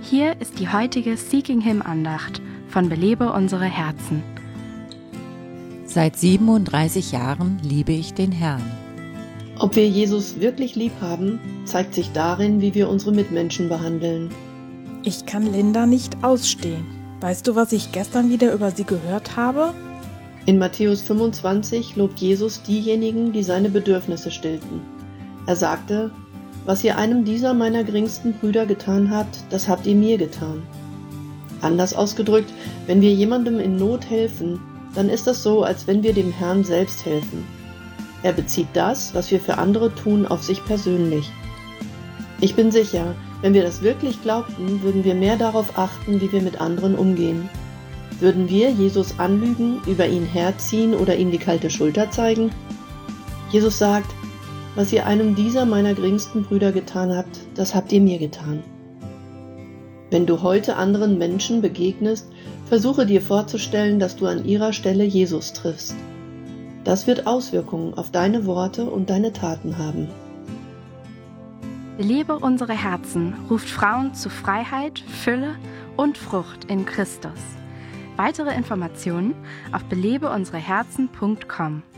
Hier ist die heutige Seeking Him Andacht von Belebe unsere Herzen. Seit 37 Jahren liebe ich den Herrn. Ob wir Jesus wirklich lieb haben, zeigt sich darin, wie wir unsere Mitmenschen behandeln. Ich kann Linda nicht ausstehen. Weißt du, was ich gestern wieder über sie gehört habe? In Matthäus 25 lobt Jesus diejenigen, die seine Bedürfnisse stillten. Er sagte: Was ihr einem dieser meiner geringsten Brüder getan habt, das habt ihr mir getan. Anders ausgedrückt, wenn wir jemandem in Not helfen, dann ist das so, als wenn wir dem Herrn selbst helfen. Er bezieht das, was wir für andere tun, auf sich persönlich. Ich bin sicher, wenn wir das wirklich glaubten, würden wir mehr darauf achten, wie wir mit anderen umgehen. Würden wir Jesus anlügen, über ihn herziehen oder ihm die kalte Schulter zeigen? Jesus sagt: Was ihr einem dieser meiner geringsten Brüder getan habt, das habt ihr mir getan. Wenn du heute anderen Menschen begegnest, versuche dir vorzustellen, dass du an ihrer Stelle Jesus triffst. Das wird Auswirkungen auf deine Worte und deine Taten haben. Belebe unsere Herzen ruft Frauen zu Freiheit, Fülle und Frucht in Christus. Weitere Informationen auf belebeunsereherzen.com.